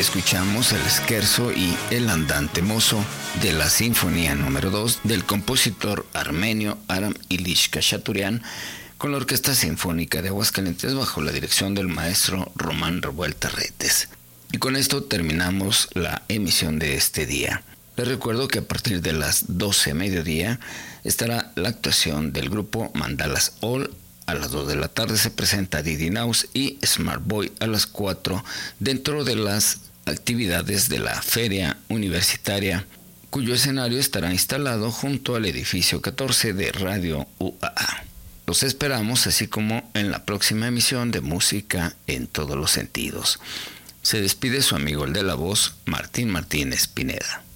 escuchamos el Scherzo y el Andante Mozo de la Sinfonía número 2 del compositor armenio Aram Ilich Khachaturian con la Orquesta Sinfónica de Aguascalientes bajo la dirección del maestro Román Revuelta Retes. Y con esto terminamos la emisión de este día. Les recuerdo que a partir de las 12 mediodía estará la actuación del grupo Mandalas All. A las 2 de la tarde se presenta Didi Naus y Smart Boy a las 4 dentro de las actividades de la Feria Universitaria, cuyo escenario estará instalado junto al edificio 14 de Radio UAA. Los esperamos, así como en la próxima emisión de Música en Todos los Sentidos. Se despide su amigo el de la voz, Martín Martínez Pineda.